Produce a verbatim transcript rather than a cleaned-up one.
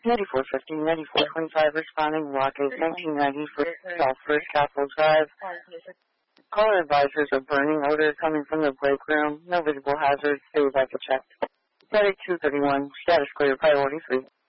ninety-four fifty, ninety-four twenty-five responding, Rock eight nineteen ninety for South First Capitol Drive. Caller advisors of burning odor coming from the break room. No visible hazards. Stay like a check. Static two thirty-one, status clear, priority three.